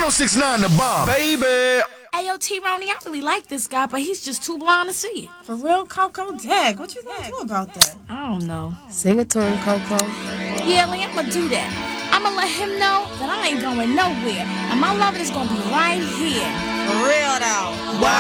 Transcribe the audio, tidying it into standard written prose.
1069 The Bomb. Baby. Ayo, T-Ronnie, I really like this guy, but he's just too blind to see it. For real, Coco? Dag, what you gonna do about that? I don't know. Sing it to him, Coco. Yeah, Lee, I'm gonna do that. I'm gonna let him know that I ain't going nowhere, and my love is gonna be right here. For real, though.